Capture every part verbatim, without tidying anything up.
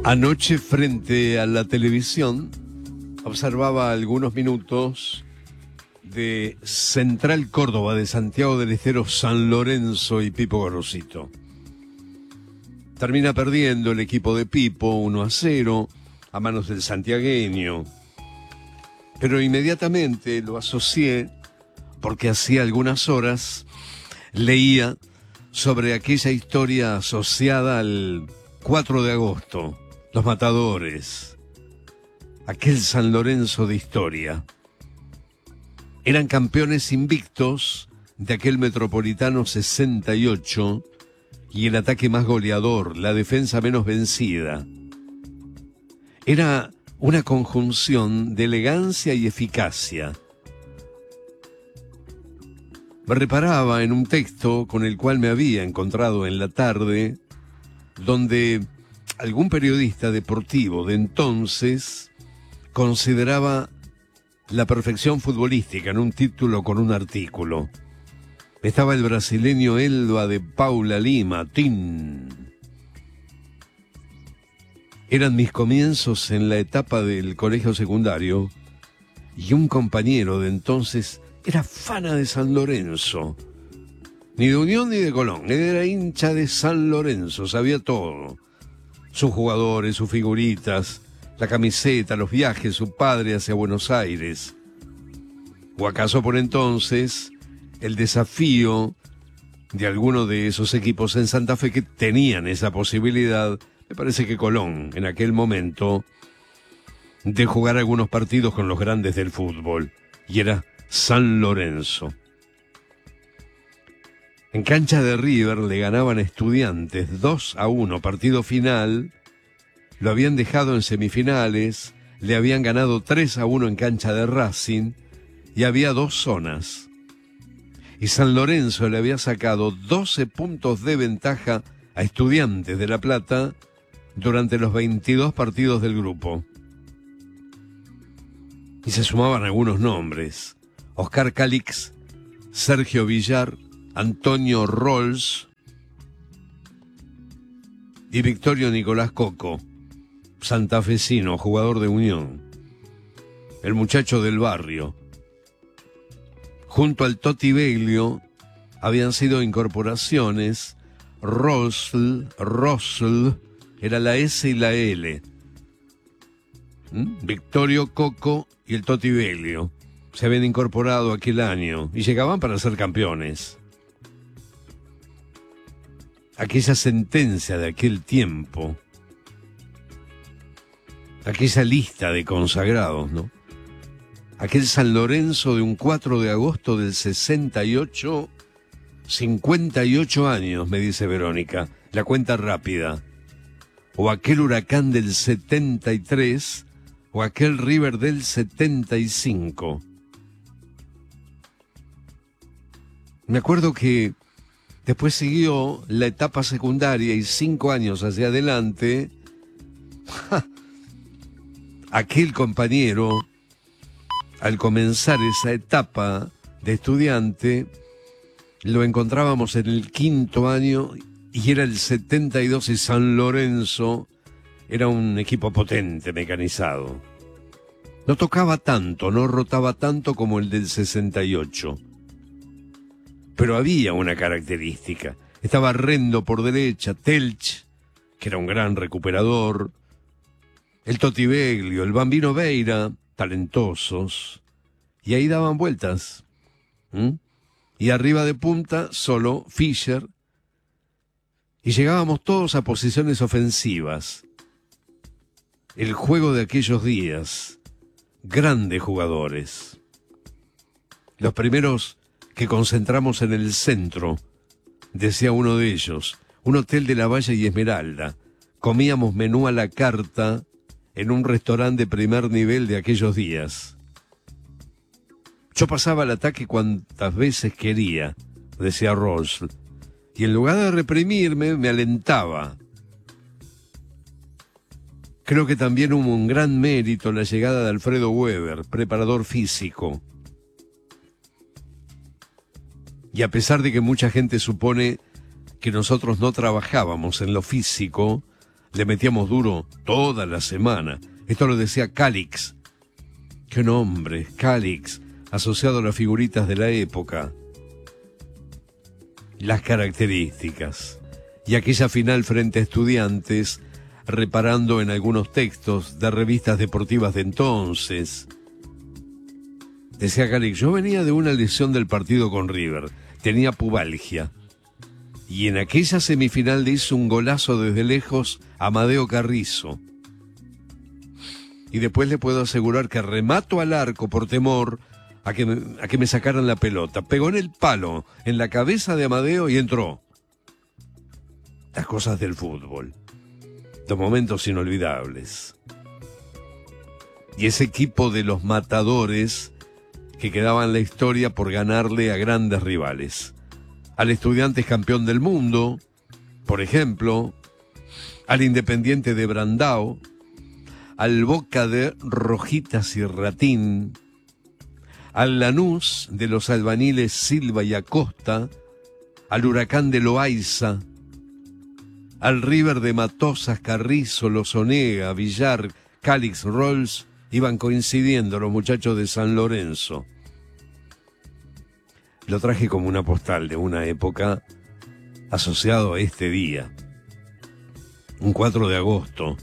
Anoche, frente a la televisión, observaba algunos minutos de Central Córdoba de Santiago del Estero, San Lorenzo y Pipo Gorosito. Termina perdiendo el equipo de Pipo uno a cero a manos del santiagueño, pero inmediatamente lo asocié porque hacía algunas horas leía sobre aquella historia asociada al cuatro de agosto, los matadores, aquel San Lorenzo de historia. Eran campeones invictos de aquel Metropolitano sesenta y ocho y el ataque más goleador, la defensa menos vencida. Era una conjunción de elegancia y eficacia. Me reparaba en un texto con el cual me había encontrado en la tarde, donde algún periodista deportivo de entonces consideraba la perfección futbolística en un título con un artículo. Estaba el brasileño Elba de Paula Lima, Tin. Eran mis comienzos en la etapa del colegio secundario y un compañero de entonces era fana de San Lorenzo. Ni de Unión ni de Colón, era hincha de San Lorenzo, sabía todo. Sus jugadores, sus figuritas, la camiseta, los viajes, su padre hacia Buenos Aires. ¿O acaso por entonces el desafío de alguno de esos equipos en Santa Fe que tenían esa posibilidad? Me parece que Colón, en aquel momento, de jugar algunos partidos con los grandes del fútbol. Y era San Lorenzo. En cancha de River le ganaban a Estudiantes dos a uno, partido final. Lo habían dejado en semifinales, le habían ganado tres a uno en cancha de Racing y había dos zonas. Y San Lorenzo le había sacado doce puntos de ventaja a Estudiantes de La Plata durante los veintidós partidos del grupo. Y se sumaban algunos nombres: Oscar Calix, Sergio Villar, Antonio Rolls y Victorio Nicolás Coco, santafesino, jugador de Unión, el muchacho del barrio. Junto al Toti Beglio habían sido incorporaciones Rosl, Rosl, era la S y la L. ¿Mm? Victorio Coco y el Toti Beglio se habían incorporado aquel año y llegaban para ser campeones. Aquella sentencia de aquel tiempo, aquella lista de consagrados, ¿no? Aquel San Lorenzo de un cuatro de agosto del sesenta y ocho, cincuenta y ocho años, me dice Verónica, la cuenta rápida. O aquel Huracán del setenta y tres, o aquel River del setenta y cinco. Me acuerdo que después siguió la etapa secundaria y cinco años hacia adelante, ¡ja!, aquel compañero, al comenzar esa etapa de estudiante, lo encontrábamos en el quinto año y era el setenta y dos y San Lorenzo era un equipo potente, mecanizado. No tocaba tanto, no rotaba tanto como el del sesenta y ocho. Pero había una característica. Estaba Rendo por derecha, Telch, que era un gran recuperador, el Toti Beglio, el Bambino Veira, talentosos, y ahí daban vueltas. ¿Mm? Y arriba de punta, solo Fischer, y llegábamos todos a posiciones ofensivas. El juego de aquellos días, grandes jugadores. Los primeros que concentramos en el centro, decía uno de ellos, un hotel de La Valle y Esmeralda. Comíamos menú a la carta en un restaurante de primer nivel de aquellos días. Yo pasaba al ataque cuantas veces quería, decía Rolls, y en lugar de reprimirme, me alentaba. Creo que también hubo un gran mérito en la llegada de Alfredo Weber, preparador físico. Y a pesar de que mucha gente supone que nosotros no trabajábamos en lo físico, le metíamos duro toda la semana. Esto lo decía Calix. ¡Qué nombre! Calix, asociado a las figuritas de la época. Las características. Y aquella final frente a Estudiantes, reparando en algunos textos de revistas deportivas de entonces. Decía Calix, yo venía de una lesión del partido con River, tenía pubalgia. Y en aquella semifinal le hizo un golazo desde lejos a Amadeo Carrizo. Y después le puedo asegurar que remato al arco por temor a que, me, a que me sacaran la pelota. Pegó en el palo, en la cabeza de Amadeo y entró. Las cosas del fútbol. Los momentos inolvidables. Y ese equipo de los matadores que quedaba en la historia por ganarle a grandes rivales. Al Estudiantes campeón del mundo, por ejemplo, al Independiente de Brandao, al Boca de Rojitas y Ratín, al Lanús de los albaniles Silva y Acosta, al Huracán de Loaiza, al River de Matosas, Carrizo, Lozonega, Villar, Calix, Rolls, iban coincidiendo los muchachos de San Lorenzo. Lo traje como una postal de una época asociado a este día, un cuatro de agosto,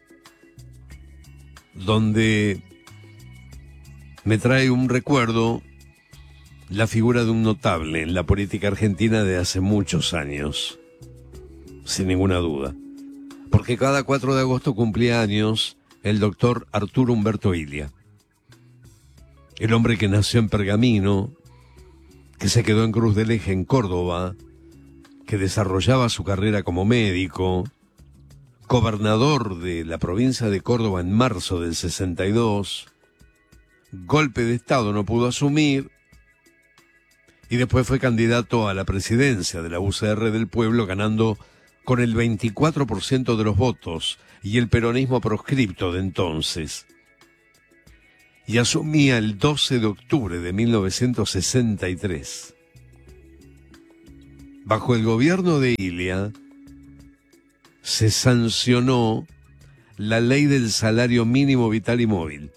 donde me trae un recuerdo la figura de un notable en la política argentina de hace muchos años, sin ninguna duda, porque cada cuatro de agosto cumplía años el doctor Arturo Humberto Ilia, el hombre que nació en Pergamino, que se quedó en Cruz del Eje en Córdoba, que desarrollaba su carrera como médico, gobernador de la provincia de Córdoba en marzo del sesenta y dos, golpe de Estado no pudo asumir, y después fue candidato a la presidencia de la U C R del Pueblo, ganando con el veinticuatro por ciento de los votos y el peronismo proscripto de entonces. Y asumía el doce de octubre de mil novecientos sesenta y tres. Bajo el gobierno de Ilia, se sancionó la ley del salario mínimo vital y móvil.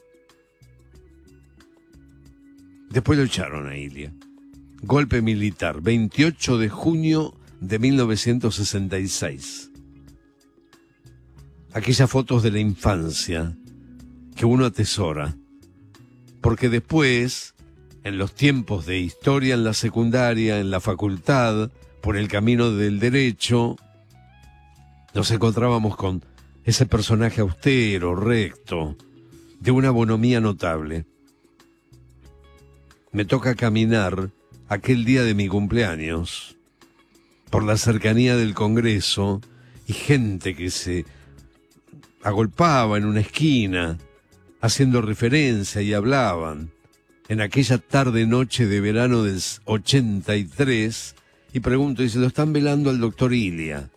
Después lo echaron a Ilia. Golpe militar, veintiocho de junio de mil novecientos sesenta y seis. Aquellas fotos de la infancia que uno atesora, porque después, en los tiempos de historia en la secundaria, en la facultad, por el camino del derecho, nos encontrábamos con ese personaje austero, recto, de una bonomía notable. Me toca caminar aquel día de mi cumpleaños por la cercanía del Congreso y gente que se agolpaba en una esquina haciendo referencia y hablaban en aquella tarde-noche de verano del ochenta y tres, y pregunto, y se lo están velando al doctor Ilia.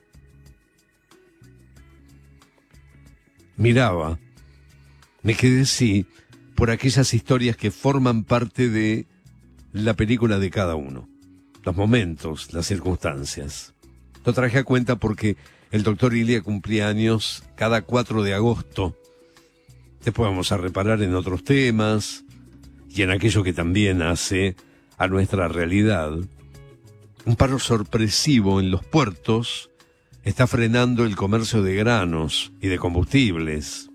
Miraba, me quedé así por aquellas historias que forman parte de la película de cada uno, los momentos, las circunstancias. Lo traje a cuenta porque el doctor Ilia cumplía años cada cuatro de agosto. Después vamos a reparar en otros temas y en aquello que también hace a nuestra realidad. Un paro sorpresivo en los puertos está frenando el comercio de granos y de combustibles.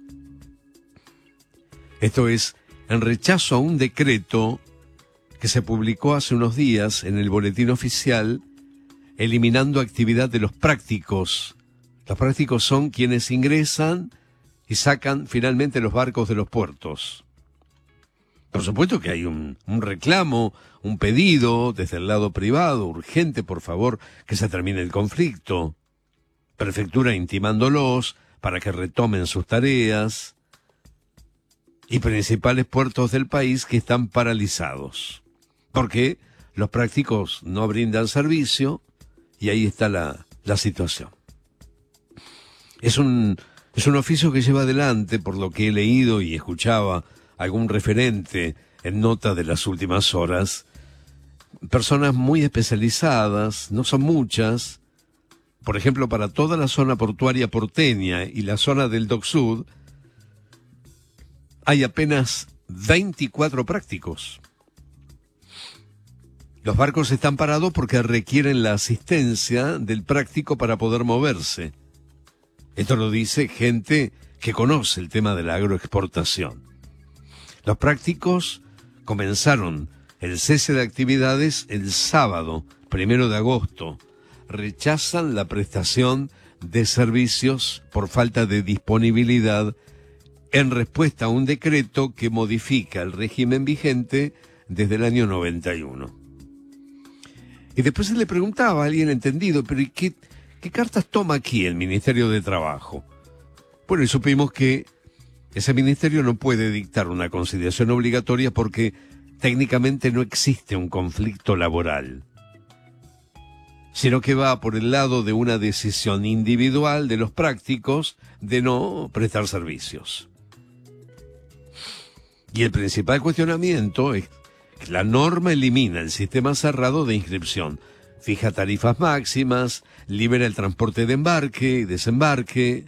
Esto es en rechazo a un decreto que se publicó hace unos días en el Boletín Oficial, eliminando actividad de los prácticos. Los prácticos son quienes ingresan y sacan finalmente los barcos de los puertos. Por supuesto que hay un, un reclamo, un pedido desde el lado privado, urgente, por favor, que se termine el conflicto. Prefectura intimándolos para que retomen sus tareas. Y principales puertos del país que están paralizados. Porque los prácticos no brindan servicio y ahí está la, la situación. Es un... Es un oficio que lleva adelante, por lo que he leído y escuchaba algún referente en nota de las últimas horas, personas muy especializadas, no son muchas, Por ejemplo, para toda la zona portuaria porteña y la zona del Dock Sud, hay apenas veinticuatro prácticos. Los barcos están parados porque requieren la asistencia del práctico para poder moverse. Esto lo dice gente que conoce el tema de la agroexportación. Los prácticos comenzaron el cese de actividades el sábado, primero de agosto. Rechazan la prestación de servicios por falta de disponibilidad en respuesta a un decreto que modifica el régimen vigente desde el año noventa y uno. Y después se le preguntaba a alguien entendido, pero ¿y qué, qué cartas toma aquí el Ministerio de Trabajo? Bueno, y supimos que ese ministerio no puede dictar una conciliación obligatoria porque técnicamente no existe un conflicto laboral, sino que va por el lado de una decisión individual de los prácticos de no prestar servicios. Y el principal cuestionamiento es que la norma elimina el sistema cerrado de inscripción, fija tarifas máximas, libera el transporte de embarque y desembarque,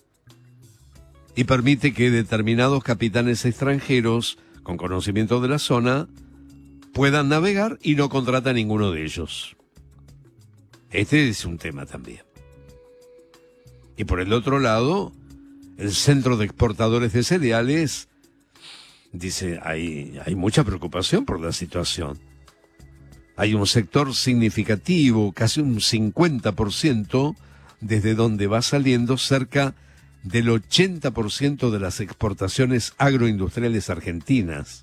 y permite que determinados capitanes extranjeros con conocimiento de la zona puedan navegar y no contrata a ninguno de ellos. Este es un tema también. Y por el otro lado, el Centro de Exportadores de Cereales dice, hay, hay mucha preocupación por la situación. Hay un sector significativo, casi un cincuenta por ciento, desde donde va saliendo cerca del ochenta por ciento de las exportaciones agroindustriales argentinas.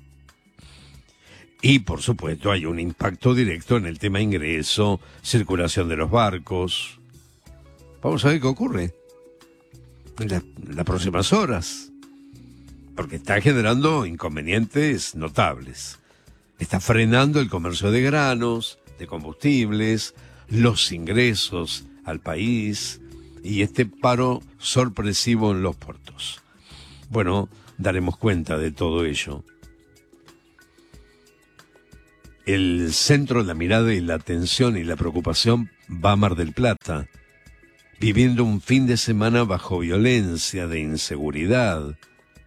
Y, por supuesto, hay un impacto directo en el tema ingreso, circulación de los barcos. Vamos a ver qué ocurre en, la, en las próximas horas, porque está generando inconvenientes notables. Está frenando el comercio de granos, de combustibles, los ingresos al país y este paro sorpresivo en los puertos. Bueno, daremos cuenta de todo ello. El centro de la mirada y la atención y la preocupación va a Mar del Plata, viviendo un fin de semana bajo violencia, de inseguridad.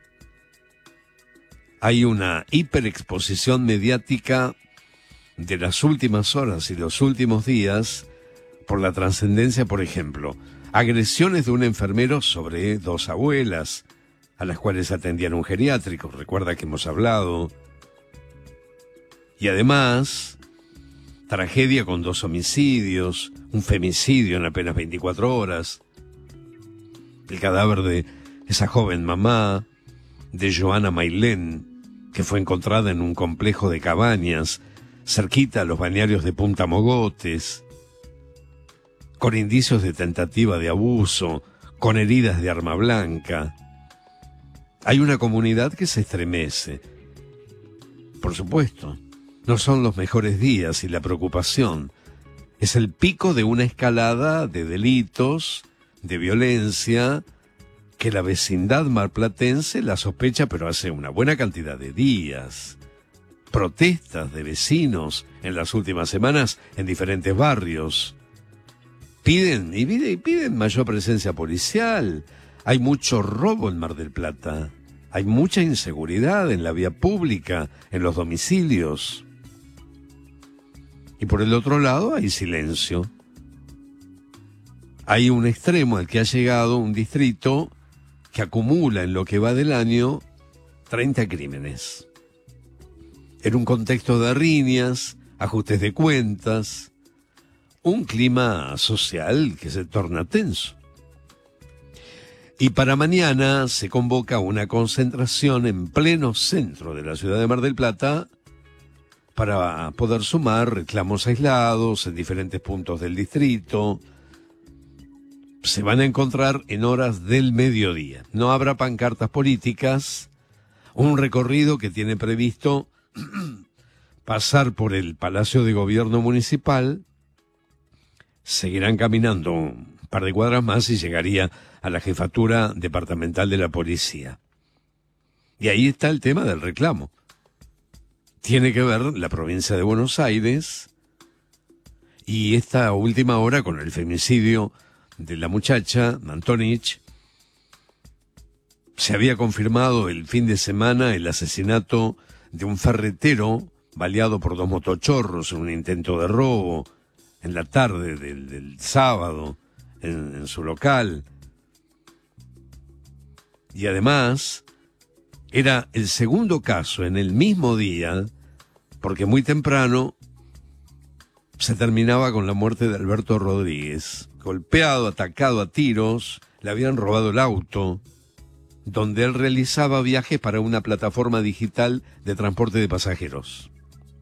Hay una hiperexposición mediática de las últimas horas y los últimos días por la trascendencia, por ejemplo, agresiones de un enfermero sobre dos abuelas, a las cuales atendían un geriátrico, recuerda que hemos hablado. Y además, tragedia con dos homicidios, un femicidio en apenas veinticuatro horas, el cadáver de esa joven mamá, de Joana Mailén, que fue encontrada en un complejo de cabañas, cerquita a los balnearios de Punta Mogotes, con indicios de tentativa de abuso, con heridas de arma blanca. Hay una comunidad que se estremece. Por supuesto, no son los mejores días y la preocupación es el pico de una escalada de delitos, de violencia, que la vecindad marplatense la sospecha, pero hace una buena cantidad de días. Protestas de vecinos en las últimas semanas en diferentes barrios. Piden y piden, y piden mayor presencia policial. Hay mucho robo en Mar del Plata. Hay mucha inseguridad en la vía pública, en los domicilios. Y por el otro lado hay silencio. Hay un extremo al que ha llegado un distrito que acumula en lo que va del año treinta crímenes. En un contexto de riñas, ajustes de cuentas, un clima social que se torna tenso. Y para mañana se convoca una concentración en pleno centro de la ciudad de Mar del Plata para poder sumar reclamos aislados en diferentes puntos del distrito. Se van a encontrar en horas del mediodía. No habrá pancartas políticas. Un recorrido que tiene previsto pasar por el Palacio de Gobierno Municipal. Seguirán caminando un par de cuadras más y llegaría a la Jefatura Departamental de la Policía. Y ahí está el tema del reclamo. Tiene que ver la provincia de Buenos Aires Y esta última hora, con el femicidio de la muchacha, Antonich, se había confirmado el fin de semana el asesinato de un ferretero baleado por dos motochorros en un intento de robo en la tarde del, del sábado en, en su local. Y además era el segundo caso en el mismo día, porque muy temprano se terminaba con la muerte de Alberto Rodríguez, golpeado, atacado a tiros, le habían robado el auto, donde él realizaba viajes para una plataforma digital de transporte de pasajeros.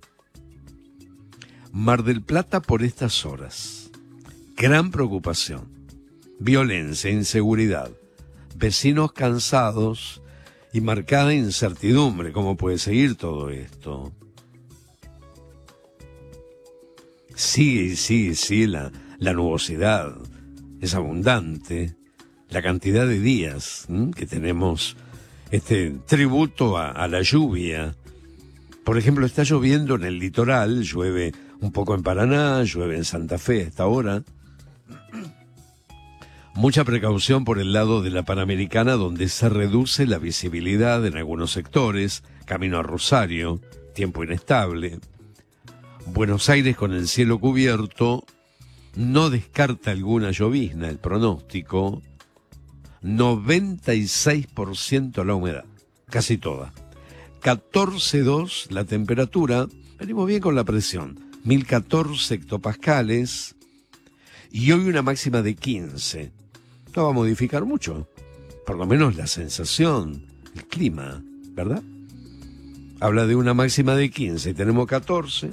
Mar del Plata por estas horas. Gran preocupación, violencia, inseguridad, vecinos cansados y marcada incertidumbre. ¿Cómo puede seguir todo esto? Sigue y sigue, sigue la, la nubosidad, es abundante. La cantidad de días ¿m? que tenemos este tributo a, a la lluvia. Por ejemplo, está lloviendo en el litoral, llueve un poco en Paraná, llueve en Santa Fe a esta hora. Mucha precaución por el lado de la Panamericana, donde se reduce la visibilidad en algunos sectores, camino a Rosario, tiempo inestable. Buenos Aires con el cielo cubierto, no descarta alguna llovizna el pronóstico. noventa y seis por ciento la humedad, casi toda. catorce coma dos la temperatura, venimos bien con la presión, mil catorce hectopascales, y hoy una máxima de quince. No va a modificar mucho, por lo menos la sensación, el clima, ¿verdad? Habla de una máxima de quince, tenemos catorce.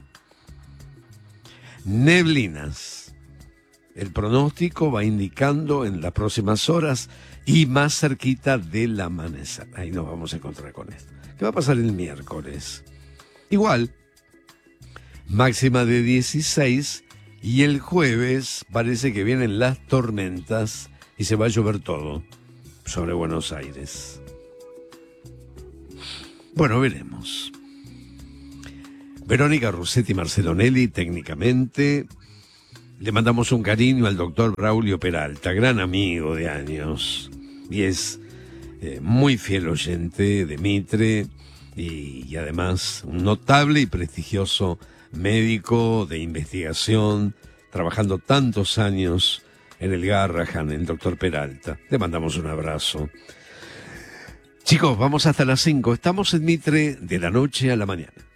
Neblinas. El pronóstico va indicando en las próximas horas y más cerquita del amanecer. Ahí nos vamos a encontrar con esto. ¿Qué va a pasar el miércoles? Igual, máxima de dieciséis, y el jueves parece que vienen las tormentas y se va a llover todo sobre Buenos Aires. Bueno, veremos. Verónica Rossetti Marcelonelli, técnicamente. Le mandamos un cariño al doctor Braulio Peralta, gran amigo de años, y es eh, muy fiel oyente de Mitre, y, y además un notable y prestigioso médico de investigación, trabajando tantos años en el Garrahan, el doctor Peralta. Le mandamos un abrazo. Chicos, vamos hasta las cinco. Estamos en Mitre de la noche a la mañana.